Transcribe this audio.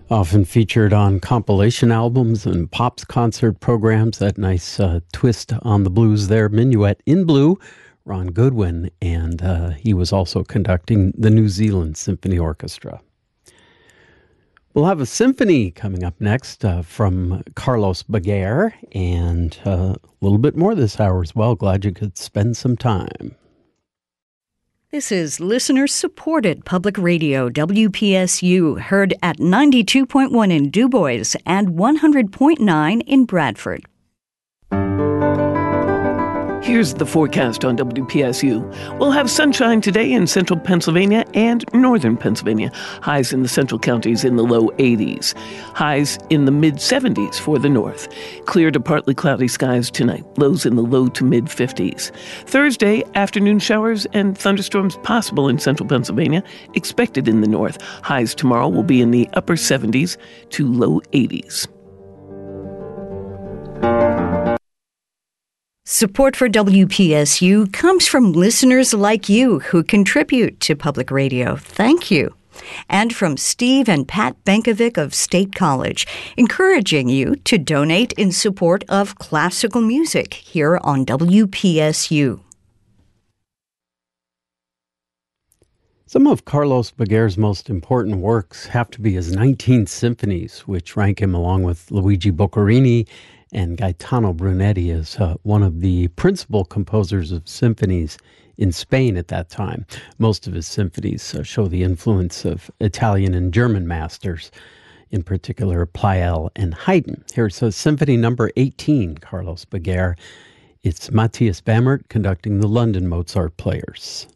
Often featured on compilation albums and Pop's concert programs, that nice twist on the blues there. Minuet in Blue, Ron Goodwin, and he was also conducting the New Zealand Symphony Orchestra. We'll have a symphony coming up next from Carlos Baguer, and a little bit more this hour as well. Glad you could spend some time. This is listener-supported public radio, WPSU, heard at 92.1 in DuBois and 100.9 in Bradford. Here's the forecast on WPSU. We'll have sunshine today in central Pennsylvania and northern Pennsylvania. Highs in the central counties in the low 80s. Highs in the mid-70s for the north. Clear to partly cloudy skies tonight. Lows in the low to mid-50s. Thursday, afternoon showers and thunderstorms possible in central Pennsylvania, expected in the north. Highs tomorrow will be in the upper 70s to low 80s. Support for WPSU comes from listeners like you who contribute to public radio. Thank you. And from Steve and Pat Benkovic of State College, encouraging you to donate in support of classical music here on WPSU. Some of Carlos Baguer's most important works have to be his 19 symphonies, which rank him along with Luigi Boccherini and Gaetano Brunetti as one of the principal composers of symphonies in Spain at that time. Most of his symphonies show the influence of Italian and German masters, in particular Pleyel and Haydn. Here's Symphony number 18, Carlos Baguer. It's Matthias Bamert conducting the London Mozart Players.